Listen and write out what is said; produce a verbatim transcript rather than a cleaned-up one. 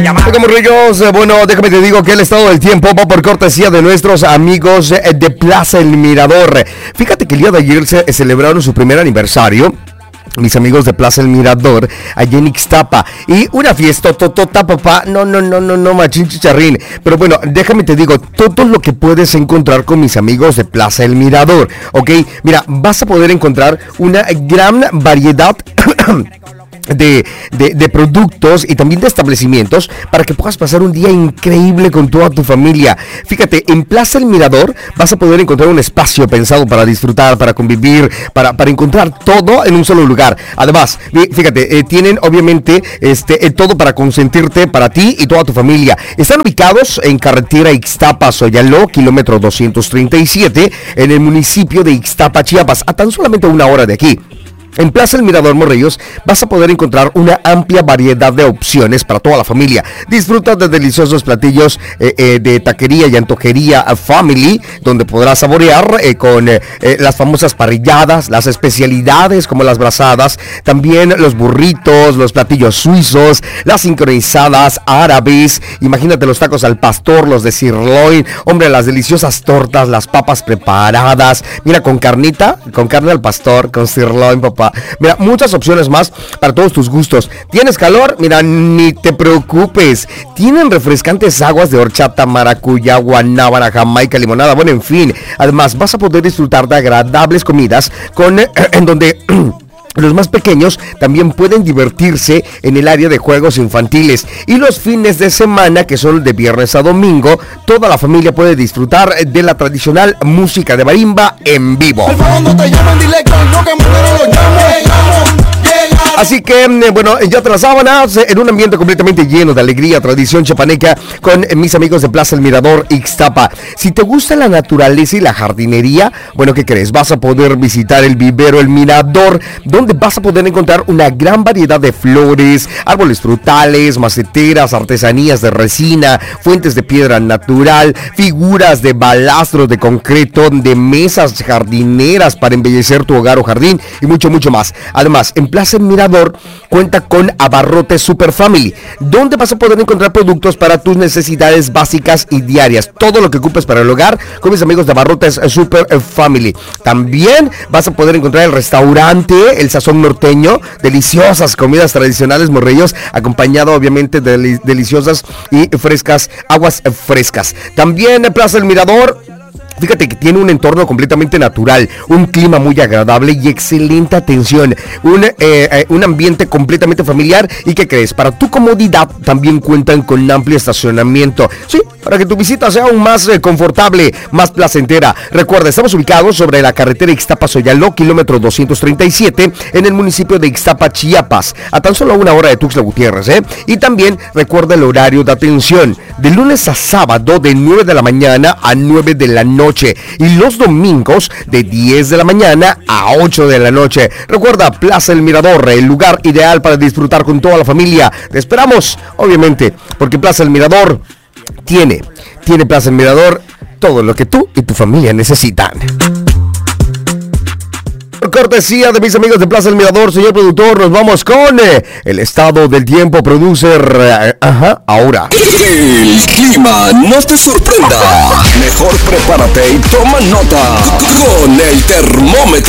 llamada. Como ricos, bueno, déjame te digo que el estado del tiempo va por cortesía de nuestros amigos de Plaza El Mirador. Fíjate que el día de ayer se celebraron su primer aniversario. Mis amigos de Plaza El Mirador, allá en Ixtapa. Y una fiesta, totota, papá. No, no, no, no, no, machín chicharrín. Pero bueno, déjame te digo, todo lo que puedes encontrar con mis amigos de Plaza El Mirador, ¿ok? Mira, vas a poder encontrar una gran variedad De, de, de productos y también de establecimientos para que puedas pasar un día increíble con toda tu familia. Fíjate, en Plaza El Mirador vas a poder encontrar un espacio pensado para disfrutar, para convivir, para, para encontrar todo en un solo lugar. Además, fíjate, eh, tienen obviamente este, eh, todo para consentirte para ti y toda tu familia. Están ubicados en carretera Ixtapa-Soyaló, kilómetro doscientos treinta y siete, en el municipio de Ixtapa, Chiapas, a tan solamente una hora de aquí. En Plaza El Mirador Morrillos vas a poder encontrar una amplia variedad de opciones para toda la familia. Disfruta de deliciosos platillos eh, eh, de taquería y antojería family, donde podrás saborear eh, con eh, eh, las famosas parrilladas, las especialidades como las brasadas, también los burritos, los platillos suizos, las sincronizadas árabes. Imagínate los tacos al pastor, los de sirloin, hombre, las deliciosas tortas, las papas preparadas. Mira, con carnita, con carne al pastor, con sirloin, papá. Mira, muchas opciones más para todos tus gustos. ¿Tienes calor? Mira, ni te preocupes. Tienen refrescantes aguas de horchata, maracuyá, guanábana, jamaica, limonada, bueno, en fin. Además, vas a poder disfrutar de agradables comidas con eh, en donde los más pequeños también pueden divertirse en el área de juegos infantiles. Y los fines de semana, que son de viernes a domingo, toda la familia puede disfrutar de la tradicional música de marimba en vivo. Así que, bueno, ya tras sábanas, en un ambiente completamente lleno de alegría, tradición chapaneca, con mis amigos de Plaza El Mirador, Ixtapa. Si te gusta la naturaleza y la jardinería, bueno, ¿qué crees? Vas a poder visitar el vivero El Mirador, donde vas a poder encontrar una gran variedad de flores, árboles frutales, maceteras, artesanías de resina, fuentes de piedra natural, figuras de balastros de concreto, de mesas jardineras para embellecer tu hogar o jardín y mucho, mucho más. Además, en Plaza El Mirador cuenta con Abarrotes Super Family, donde vas a poder encontrar productos para tus necesidades básicas y diarias. Todo lo que ocupes para el hogar con mis amigos de Abarrotes Super Family. También vas a poder encontrar el restaurante El Sazón Norteño, deliciosas comidas tradicionales morrillos, acompañado obviamente de deli- deliciosas y frescas aguas frescas. También en Plaza El Mirador, fíjate que tiene un entorno completamente natural, un clima muy agradable y excelente atención, un, eh, eh, un ambiente completamente familiar. ¿Y qué crees? Para tu comodidad también cuentan con amplio estacionamiento, sí, para que tu visita sea aún más eh, confortable, más placentera. Recuerda, estamos ubicados sobre la carretera Ixtapa-Soyaló, kilómetro doscientos treinta y siete, en el municipio de Ixtapa, Chiapas, a tan solo una hora de Tuxtla Gutiérrez, ¿eh? Y también recuerda el horario de atención, de lunes a sábado de nueve de la mañana a nueve de la noche. Y los domingos de diez de la mañana a ocho de la noche. Recuerda, Plaza El Mirador, el lugar ideal para disfrutar con toda la familia. Te esperamos, obviamente, porque Plaza El Mirador tiene, tiene Plaza El Mirador todo lo que tú y tu familia necesitan. Cortesía de mis amigos de Plaza El Mirador, señor productor, nos vamos con eh, el estado del tiempo, producer. Eh, ajá, ahora. El clima no te sorprenda. Mejor prepárate y toma nota con el termómetro.